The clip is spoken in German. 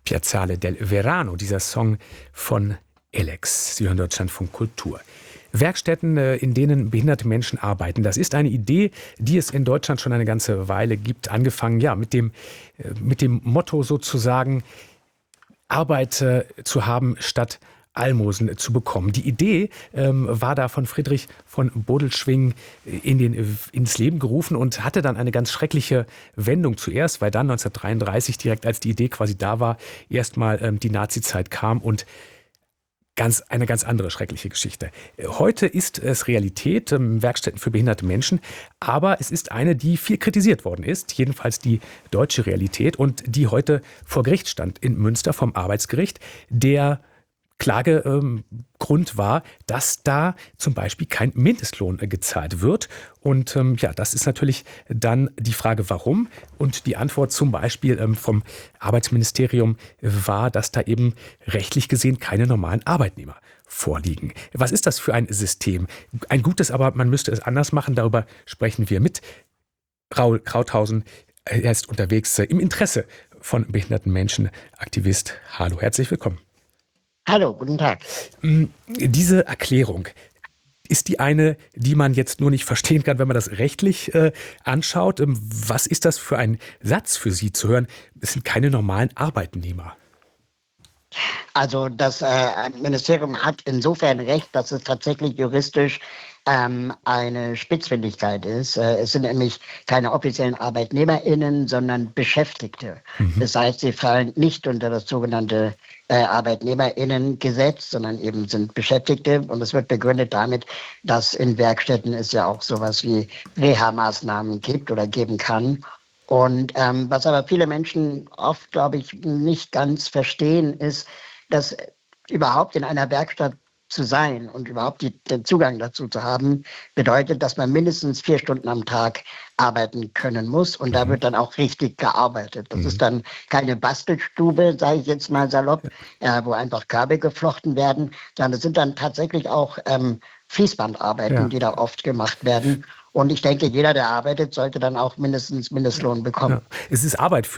Piazzale del Verano, dieser Song von Elex. Sie hören Deutschlandfunk Kultur. Werkstätten, in denen behinderte Menschen arbeiten. Das ist eine Idee, die es in Deutschland schon eine ganze Weile gibt. Angefangen mit dem Motto sozusagen, Arbeit zu haben statt Almosen zu bekommen. Die Idee war da von Friedrich von Bodelschwingh ins Leben gerufen und hatte dann eine ganz schreckliche Wendung zuerst, weil dann 1933, direkt als die Idee quasi da war, erstmal die Nazizeit kam und eine ganz andere schreckliche Geschichte. Heute ist es Realität, Werkstätten für behinderte Menschen, aber es ist eine, die viel kritisiert worden ist, jedenfalls die deutsche Realität und die heute vor Gericht stand in Münster vom Arbeitsgericht. Der Klagegrund war, dass da zum Beispiel kein Mindestlohn gezahlt wird. Und das ist natürlich dann die Frage, warum. Und die Antwort zum Beispiel vom Arbeitsministerium war, dass da eben rechtlich gesehen keine normalen Arbeitnehmer vorliegen. Was ist das für ein System? Ein gutes, aber man müsste es anders machen. Darüber sprechen wir mit Raul Krauthausen. Er ist unterwegs im Interesse von behinderten Menschen, Aktivist. Hallo, herzlich willkommen. Hallo, guten Tag. Diese Erklärung, ist die eine, die man jetzt nur nicht verstehen kann, wenn man das rechtlich anschaut? Was ist das für ein Satz für Sie zu hören? Es sind keine normalen Arbeitnehmer. Also das Ministerium hat insofern recht, dass es tatsächlich juristisch eine Spitzfindigkeit ist. Es sind nämlich keine offiziellen ArbeitnehmerInnen, sondern Beschäftigte. Das heißt, sie fallen nicht unter das sogenannte ArbeitnehmerInnen-Gesetz, sondern eben sind Beschäftigte. Und es wird begründet damit, dass in Werkstätten es ja auch sowas wie Reha-Maßnahmen gibt oder geben kann. Und was aber viele Menschen oft, glaube ich, nicht ganz verstehen, ist, dass überhaupt in einer Werkstatt zu sein und überhaupt den Zugang dazu zu haben, bedeutet, dass man mindestens 4 Stunden am Tag arbeiten können muss. Und da wird dann auch richtig gearbeitet. Das ist dann keine Bastelstube, sage ich jetzt mal salopp, wo einfach Kabel geflochten werden, sondern es sind dann tatsächlich auch Fließbandarbeiten, die da oft gemacht werden. Und ich denke, jeder, der arbeitet, sollte dann auch mindestens Mindestlohn bekommen. Ja. Es ist Arbeit